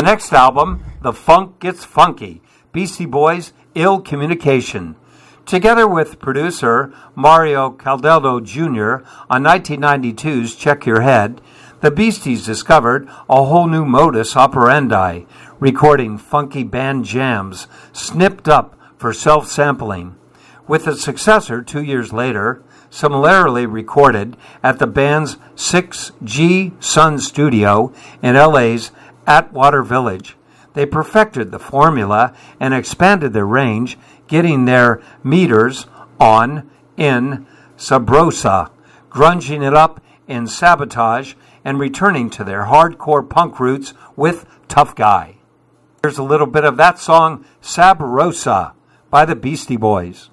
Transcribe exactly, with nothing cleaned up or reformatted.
The next album, The Funk Gets Funky, Beastie Boys, Ill Communication. Together with producer Mario Caldello Junior on nineteen ninety-two's Check Your Head, the Beasties discovered a whole new modus operandi, recording funky band jams snipped up for self-sampling. With a successor two years later, similarly recorded at the band's six G Sun studio in L A's Atwater Village, they perfected the formula and expanded their range, getting their meters on in Sabrosa, grunging it up in Sabotage, and returning to their hardcore punk roots with Tough Guy. Here's a little bit of that song, Sabrosa, by the Beastie Boys.